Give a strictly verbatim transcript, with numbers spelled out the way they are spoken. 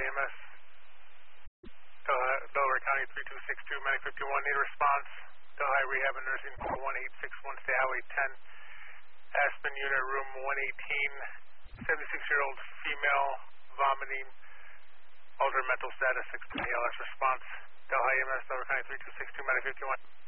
M S. Delhi, Delaware County three two six two, Medic fifty-one, need a response. Delhi Rehab and Nursing one eight six one, State Highway ten. Aspen Unit Room one eighteen, seventy-six-year-old female, vomiting, altered mental status, six twenty L S response. Delhi M S, Delaware County three two six two, Medic fifty-one.